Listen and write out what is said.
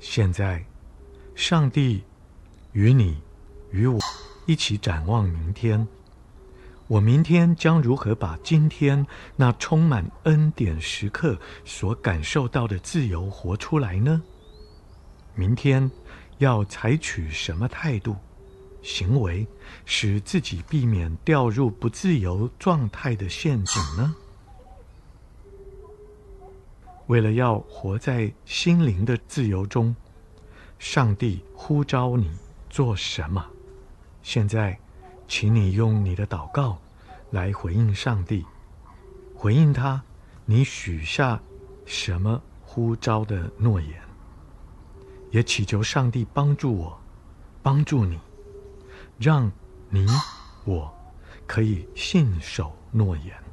现在，上帝与你与我一起展望明天。我明天将如何把今天那充满恩典时刻所感受到的自由活出来呢？明天要采取什么态度、行为，使自己避免掉入不自由状态的陷阱呢？为了要活在心灵的自由中，上帝呼召你做什么？现在，请你用你的祷告来回应上帝，回应他，你许下什么呼召的诺言，也祈求上帝帮助我，帮助你，让你我可以信守诺言。